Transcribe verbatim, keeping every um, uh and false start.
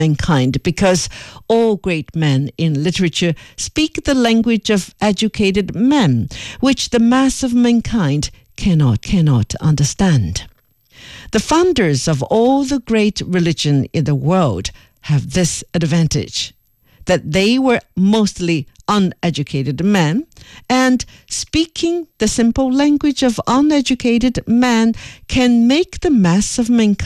mankind, because all great men in literature speak the language of educated men, which the mass of mankind cannot, cannot understand. The founders of all the great religion in the world have this advantage, that they were mostly uneducated men, and speaking the simple language of uneducated men can make the mass of mankind